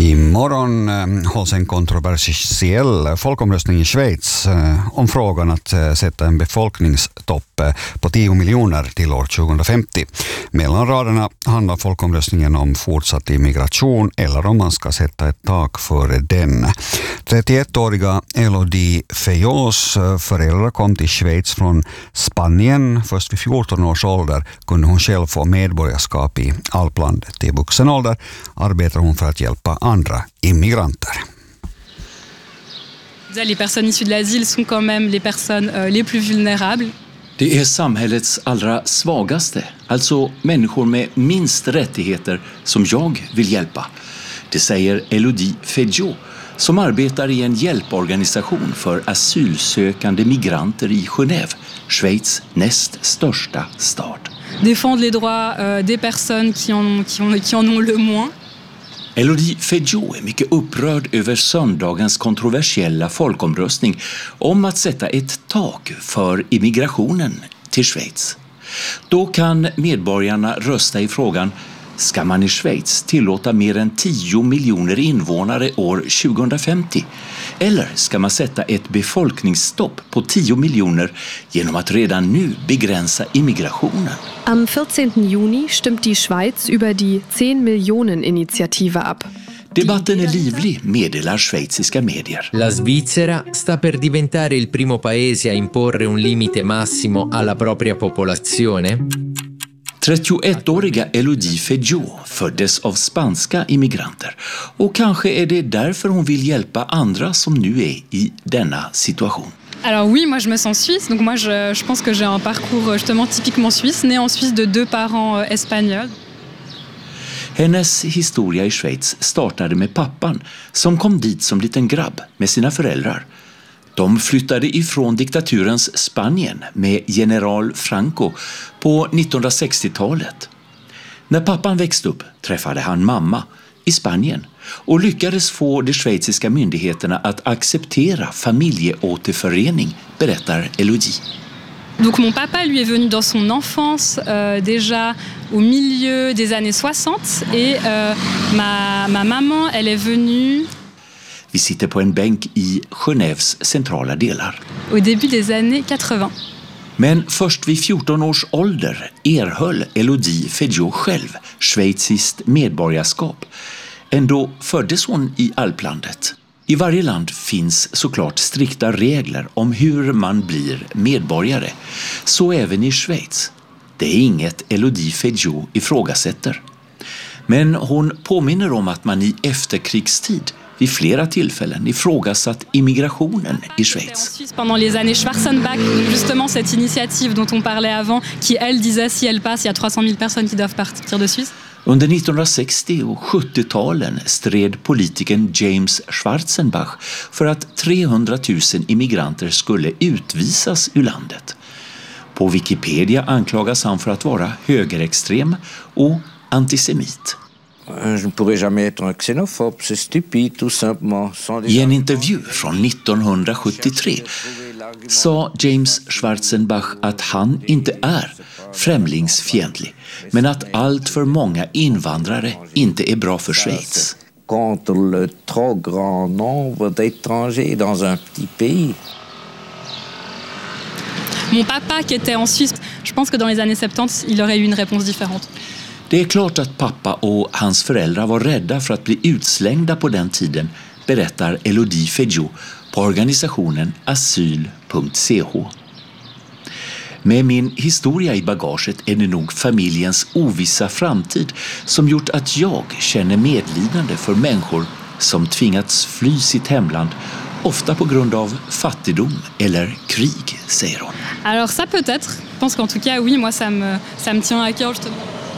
Imorgon hålls en kontroversiell folkomröstning i Schweiz om frågan att sätta en befolkningstopp på 10 miljoner till år 2050. Mellan raderna handlar folkomröstningen om fortsatt immigration eller om man ska sätta ett tak för den. 31-åriga Elodie Feijos föräldrar kom till Schweiz från Spanien. Först vid 14 års ålder kunde hon själv få medborgarskap i alplandet. I vuxen ålder arbetar hon för att hjälpa andra immigranter. Les personnes issues de l'asile sont quand même les personnes les plus vulnérables. Det är samhällets allra svagaste, alltså människor med minst rättigheter som jag vill hjälpa. Det säger Elodie Feijos som arbetar i en hjälporganisation för asylsökande migranter i Genève, Schweiz näst största stad. Défendre les droits des personnes qui en ont le moins. Elodie Feijos är mycket upprörd över söndagens kontroversiella folkomröstning om att sätta ett tak för immigrationen till Schweiz. Då kan medborgarna rösta i frågan: ska man i Schweiz tillåta mer än 10 miljoner invånare år 2050? Eller ska man sätta ett befolkningsstopp på 10 miljoner genom att redan nu begränsa immigrationen? Am 14. Juni stimmt die Schweiz über die 10 Millionen-Initiative ab. Debatten är livlig, meddelar schweiziska medier. La Svizzera sta per diventare il primo paese a imporre un limite massimo alla propria popolazione. 31-åriga Elodie Feijos föddes av spanska immigranter och kanske är det därför hon vill hjälpa andra som nu är i denna situation. Alors oui, moi je me sens suisse, donc moi je pense que j'ai un parcours justement typiquement suisse, né en Suisse de 2 parents espagnols. Hennes historia i Schweiz startade med pappan som kom dit som liten grabb med sina föräldrar. De flyttade ifrån diktaturens Spanien med general Franco på 1960-talet. När pappan växte upp träffade han mamma i Spanien och lyckades få de schweiziska myndigheterna att acceptera familjeåterförening, berättar Elodie. Donc mon papa lui est venu dans son enfance déjà au milieu des années 60 et ma maman elle est venue. Vi sitter på en bänk i Genèves centrala delar. Au début des années 80. Men först vid 14 års ålder erhöll Elodie Feijos själv schweiziskt medborgarskap. Ändå föddes hon i alplandet. I varje land finns såklart strikta regler om hur man blir medborgare. Så även i Schweiz. Det är inget Elodie Feijos ifrågasätter. Men hon påminner om att man i efterkrigstid vid flera tillfällen ifrågasatt immigrationen i Schweiz. Pendant les années Schwarzenbach, justement cette initiative dont on parlait avant, qui elle disait si elle passe, il y a 300 000 personnes qui doivent partir de Suisse. Under 1960- och 70-talen stred politikern James Schwarzenbach för att 300 000 immigranter skulle utvisas ur landet. På Wikipedia anklagas han för att vara högerextrem och antisemit. Je ne pourrais jamais être un xénophobe, c'est stupide tout simplement. I en intervju från 1973 sa James Schwarzenbach att han inte är främlingsfientlig, men att allt för många invandrare inte är bra för Schweiz. Contre le trop grand nombre d'étrangers dans un petit pays. Mon papa qui était en Suisse, je pense que dans les années 70, il aurait eu une réponse différente. Det är klart att pappa och hans föräldrar var rädda för att bli utslängda på den tiden, berättar Elodie Feijos på organisationen asyl.ch. Med min historia i bagaget är det nog familjens ovissa framtid som gjort att jag känner medlidande för människor som tvingats fly sitt hemland, ofta på grund av fattigdom eller krig, säger hon. Alors ça peut-être, je pense qu'en tout cas oui, moi ça me tient à cœur justement.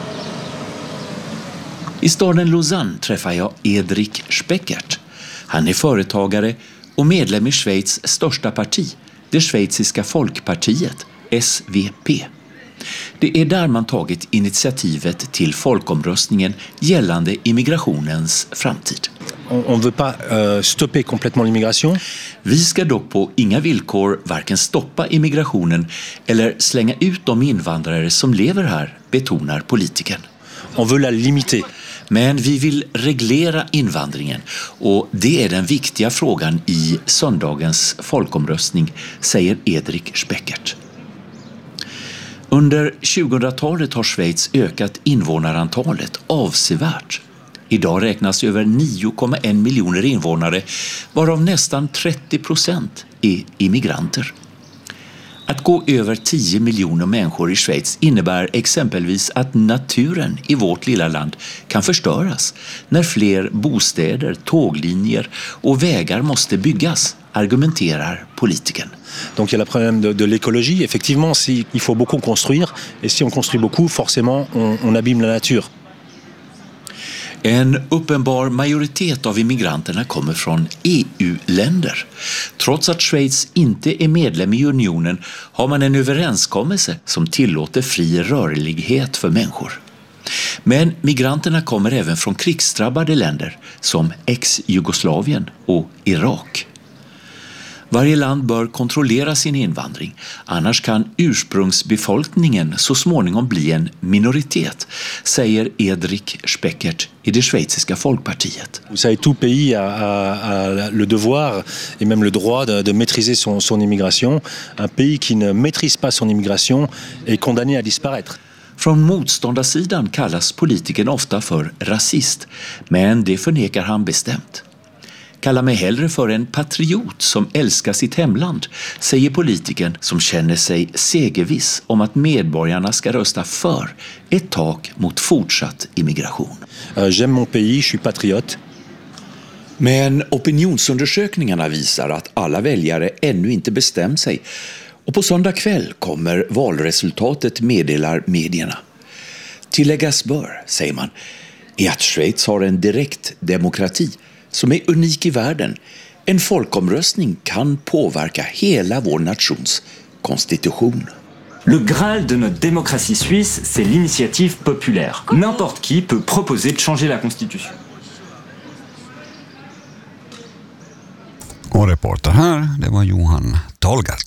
I staden Lausanne träffar jag Edrik Speckert. Han är företagare och medlem i Schweiz största parti, det schweiziska folkpartiet, SVP. Det är där man tagit initiativet till folkomröstningen gällande immigrationens framtid. On veut pas stopper complètement l'immigration. Vi ska dock på inga villkor varken stoppa immigrationen eller slänga ut de invandrare som lever här, betonar politikern. On veut la limiter. Men vi vill reglera invandringen och det är den viktiga frågan i söndagens folkomröstning, säger Edrik Speckert. Under 2000-talet har Schweiz ökat invånarantalet avsevärt. Idag räknas över 9,1 miljoner invånare, varav nästan 30% är immigranter. Att gå över 10 miljoner människor i Schweiz innebär exempelvis att naturen i vårt lilla land kan förstöras när fler bostäder, tåglinjer och vägar måste byggas, argumenterar politikern. Donc il y a le problème de l'écologie. Effectivement, il faut beaucoup construire. Et si on construit beaucoup, forcément, on abîme la nature. En uppenbar majoritet av immigranterna kommer från EU-länder. Trots att Schweiz inte är medlem i unionen har man en överenskommelse som tillåter fri rörlighet för människor. Men migranterna kommer även från krigsdrabbade länder som ex-Jugoslavien och Irak. Varje land bör kontrollera sin invandring, annars kan ursprungsbefolkningen så småningom bli en minoritet, säger Edrik Speckert i det schweiziska folkpartiet. Vous savez, tout pays a le devoir et même le droit de maîtriser son immigration. Un pays qui ne maîtrise pas son immigration est condamné à disparaître. Från motståndarsidan kallas politikern ofta för rasist, men det förnekar han bestämt. Kalla mig hellre för en patriot som älskar sitt hemland, säger politikern som känner sig segerviss om att medborgarna ska rösta för ett tak mot fortsatt immigration. J'aime mon pays, je suis patriote. Men opinionsundersökningarna visar att alla väljare ännu inte bestämt sig. Och på söndag kväll kommer valresultatet, meddelar medierna. Tilläggas bör, säger man, är att Schweiz har en direkt demokrati som är unik i världen. En folkomröstning kan påverka hela vår nations konstitution. Le Graal de notre démocratie suisse, c'est l'initiative populaire. N'importe qui peut proposer de changer la constitution. Och reporter här, det var Johan Tolgert.